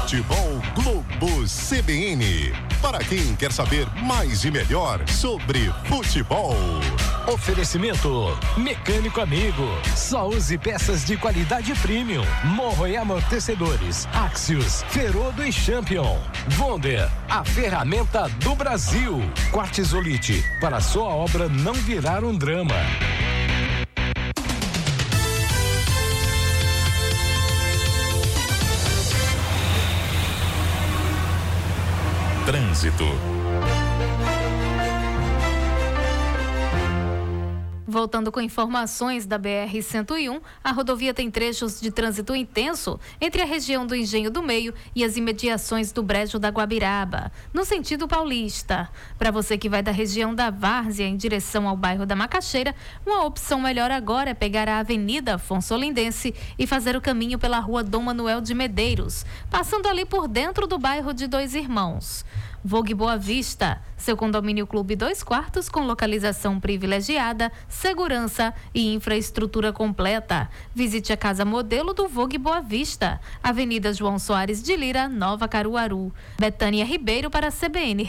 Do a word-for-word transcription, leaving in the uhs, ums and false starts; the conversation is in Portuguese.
Futebol Globo C B N. Para quem quer saber mais e melhor sobre futebol. Oferecimento Mecânico Amigo. Só use peças de qualidade premium. Morro e amortecedores. Axios, Ferodo e Champion. Wonder, a ferramenta do Brasil. Quartzolite, para sua obra não virar um drama. Trânsito. Voltando com informações da B R cento e um, a rodovia tem trechos de trânsito intenso entre a região do Engenho do Meio e as imediações do Brejo da Guabiraba, no sentido paulista. Para você que vai da região da Várzea em direção ao bairro da Macaxeira, uma opção melhor agora é pegar a Avenida Afonso Olindense e fazer o caminho pela rua Dom Manuel de Medeiros, passando ali por dentro do bairro de Dois Irmãos. Vogue Boa Vista, seu condomínio clube dois quartos com localização privilegiada, segurança e infraestrutura completa. Visite a casa modelo do Vogue Boa Vista, Avenida João Soares de Lira, Nova Caruaru. Betânia Ribeiro para a C B N